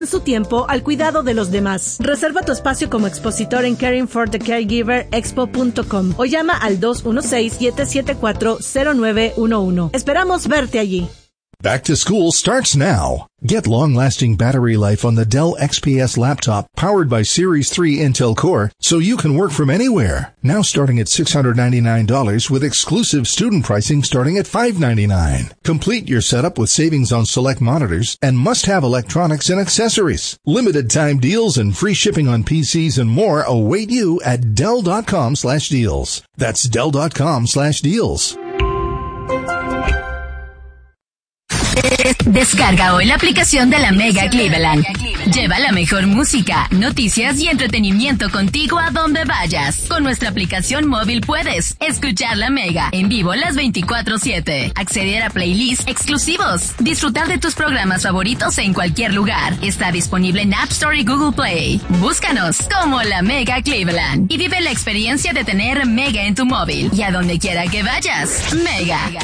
su tiempo al cuidado de los demás. Reserva tu espacio como expositor en caringforthecaregiverexpo.com o llama al 216-774-0911. Esperamos verte allí. Back to school starts now. Get long-lasting battery life on the Dell XPS laptop powered by Series 3 Intel Core so you can work from anywhere. Now starting at $699 with exclusive student pricing starting at $599. Complete your setup with savings on select monitors and must-have electronics and accessories. Limited time deals and free shipping on PCs and more await you at Dell.com/deals. That's Dell.com/deals. Descarga hoy la aplicación de la Mega Cleveland. Lleva la mejor música, noticias y entretenimiento contigo a donde vayas. Con nuestra aplicación móvil puedes escuchar la Mega en vivo las 24/7, acceder a playlists exclusivos, disfrutar de tus programas favoritos en cualquier lugar. Está disponible en App Store y Google Play. Búscanos como la Mega Cleveland y vive la experiencia de tener Mega en tu móvil y a donde quiera que vayas. Mega.